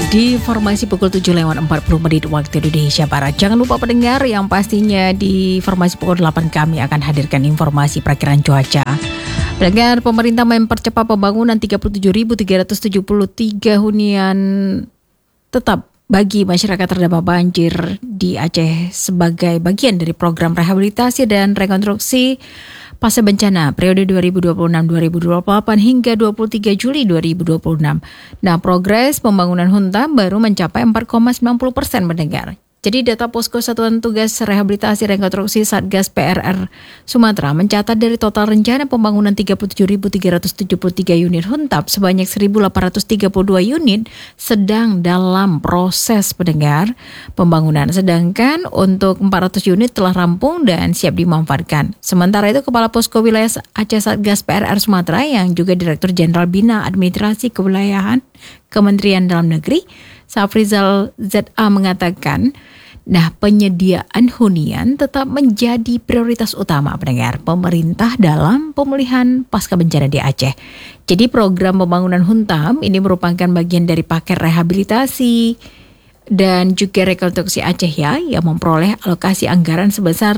Di formasi pukul 7:40 waktu Indonesia Barat. Jangan lupa pendengar, yang pastinya di formasi pukul 8 kami akan hadirkan informasi perakiran cuaca. Pendengar, pemerintah mempercepat pembangunan 37.373 hunian tetap bagi masyarakat terdampak banjir di Aceh sebagai bagian dari program rehabilitasi dan rekonstruksi pasca bencana periode 2026-2028 hingga 23 Juli 2026. Nah, progres pembangunan Hunta baru mencapai 4,90% mendengar. Jadi data Posko Satuan Tugas Rehabilitasi Rekonstruksi Satgas PRR Sumatera mencatat dari total rencana pembangunan 37.373 unit Huntap, sebanyak 1.832 unit sedang dalam proses pendengar pembangunan. Sedangkan untuk 400 unit telah rampung dan siap dimanfaatkan. Sementara itu Kepala Posko Wilayah Aceh Satgas PRR Sumatera yang juga Direktur Jenderal Bina Administrasi Kewilayahan Kementerian Dalam Negeri Safrizal ZA mengatakan, penyediaan hunian tetap menjadi prioritas utama pendengar pemerintah dalam pemulihan pasca bencana di Aceh. Jadi program pembangunan Huntam ini merupakan bagian dari paket rehabilitasi dan juga rekonstruksi Aceh yang memperoleh alokasi anggaran sebesar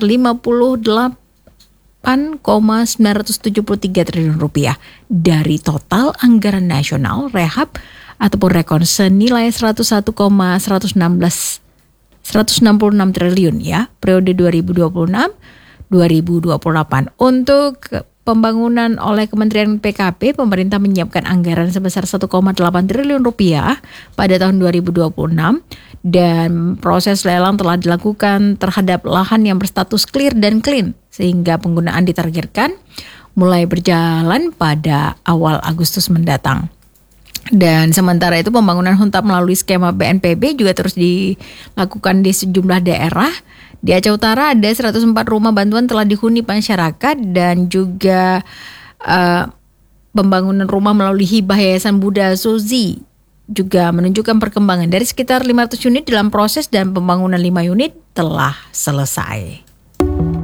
58,973 triliun rupiah dari total anggaran nasional rehab ataupun rekon senilai 101,166 triliun periode 2026-2028. Untuk pembangunan oleh Kementerian PKP, pemerintah menyiapkan anggaran sebesar 1,8 triliun rupiah pada tahun 2026 dan proses lelang telah dilakukan terhadap lahan yang berstatus clear dan clean sehingga penggunaan ditargetkan mulai berjalan pada awal Agustus mendatang. Dan sementara itu pembangunan Huntap melalui skema BNPB juga terus dilakukan di sejumlah daerah. Di Aceh Utara ada 104 rumah bantuan telah dihuni masyarakat dan juga pembangunan rumah melalui hibah Yayasan Buddha Sozi juga menunjukkan perkembangan dari sekitar 500 unit dalam proses dan pembangunan 5 unit telah selesai.